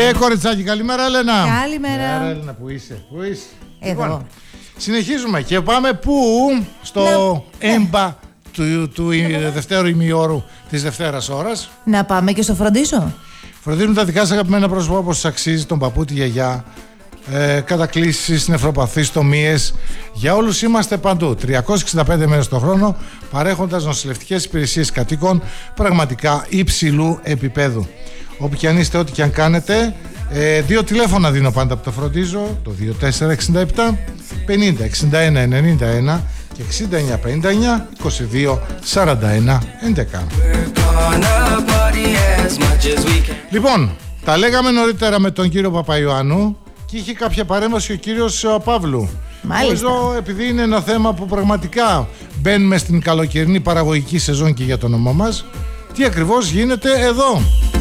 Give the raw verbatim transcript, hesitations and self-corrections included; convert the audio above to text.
Ε, κοριτσάκι, καλημέρα, Έλενα. Καλημέρα. Καλημέρα, Έλενα, που είσαι, πού είσαι. Εδώ. Λοιπόν, συνεχίζουμε και πάμε πού, στο ναι. έμπα του, του ναι. δευτέρου ημιώρου της Δευτέρας ώρας. Να πάμε και στο φροντίσω. Φροντίζουν τα δικά σας αγαπημένα πρόσωπα όπως σας αξίζει, τον παππού, τη γιαγιά, ε, κατακλήσεις, νεφροπαθείς, τομίες. Για όλους είμαστε παντού, τριακόσιες εξήντα πέντε μέρες το χρόνο, παρέχοντας νοσηλευτικές υπηρεσίες κατοίκων πραγματικά υψηλού επίπεδου. Όπου και αν είστε, ό,τι και αν κάνετε, ε, δύο τηλέφωνα δίνω πάντα που το φροντίζω, το δύο τέσσερα εξήντα επτά πενήντα εξήντα ένα ενενήντα ένα και εξήντα εννιά πενήντα εννιά είκοσι δύο σαράντα ένα έντεκα. Λοιπόν, τα λέγαμε νωρίτερα με τον κύριο Παπαϊωάννου και είχε κάποια παρέμβαση ο κύριος Παύλου. Μάλιστα. Νομίζω, επειδή είναι ένα θέμα που πραγματικά μπαίνουμε στην καλοκαιρινή παραγωγική σεζόν και για το όνομα μας, τι ακριβώς γίνεται εδώ.